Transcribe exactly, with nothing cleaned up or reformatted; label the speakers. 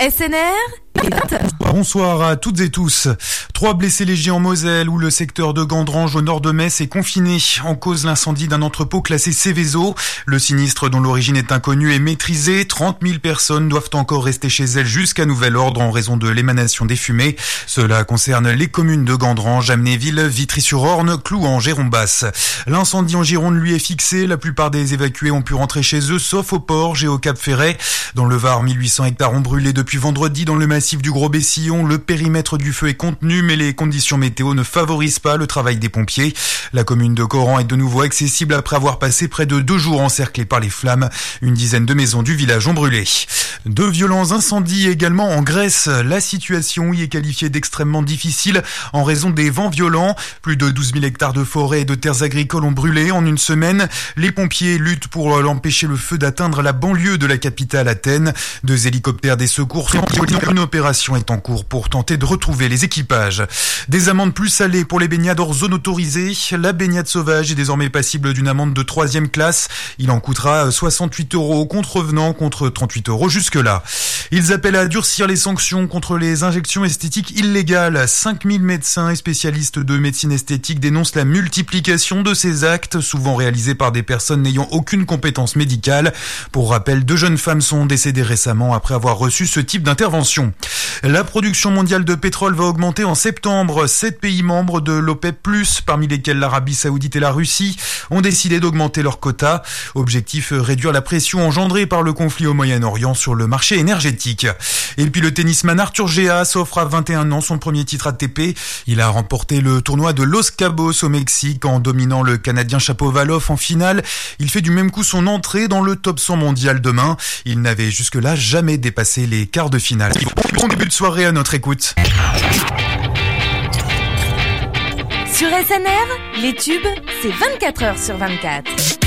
Speaker 1: S N R, les vingt heures.
Speaker 2: Bonsoir à toutes et tous. Trois blessés légers en Moselle où le secteur de Gandrange au nord de Metz est confiné. En cause l'incendie d'un entrepôt classé Céveso. Le sinistre dont l'origine est inconnue est maîtrisé. trente mille personnes doivent encore rester chez elles jusqu'à nouvel ordre en raison de l'émanation des fumées. Cela concerne les communes de Gandrange, Amnéville, Vitry-sur-Orne, Clouange et Rombas. L'incendie en Gironde lui est fixé. La plupart des évacués ont pu rentrer chez eux sauf au Porge et au Cap-Ferret. Dans le Var, mille huit cents hectares ont brûlé depuis vendredi dans le massif du Gros-Bessillon. Le périmètre du feu est contenu, mais les conditions météo ne favorisent pas le travail des pompiers. La commune de Coran est de nouveau accessible après avoir passé près de deux jours encerclée par les flammes. Une dizaine de maisons du village ont brûlé. De violents incendies également en Grèce. La situation y est qualifiée d'extrêmement difficile en raison des vents violents. Plus de douze mille hectares de forêts et de terres agricoles ont brûlé en une semaine. Les pompiers luttent pour empêcher le feu d'atteindre la banlieue de la capitale Athènes. Deux hélicoptères des secours sont une opération est en cours pour tenter de retrouver les équipages. Des amendes plus salées pour les baignades hors zone autorisée. La baignade sauvage est désormais passible d'une amende de troisième classe. Il en coûtera soixante-huit euros aux contrevenants contre trente-huit euros jusque-là. Ils appellent à durcir les sanctions contre les injections esthétiques illégales. cinq mille médecins et spécialistes de médecine esthétique dénoncent la multiplication de ces actes, souvent réalisés par des personnes n'ayant aucune compétence médicale. Pour rappel, deux jeunes femmes sont décédées récemment après avoir reçu ce type d'intervention. La production mondiale de pétrole va augmenter en septembre. Sept pays membres de l'OPEP plus, parmi lesquels l'Arabie Saoudite et la Russie, ont décidé d'augmenter leurs quotas. Objectif, réduire la pression engendrée par le conflit au Moyen-Orient sur le marché énergétique. Et puis le tennisman Arthur Géas s'offre à vingt et un ans son premier titre A T P. Il a remporté le tournoi de Los Cabos au Mexique en dominant le Canadien Shapovalov en finale. Il fait du même coup son entrée dans le top cent mondial demain. Il n'avait jusque-là jamais dépassé les quarts de finale. Bon début de soirée à notre écoute.
Speaker 1: Sur S N R, les tubes, c'est vingt-quatre heures sur vingt-quatre.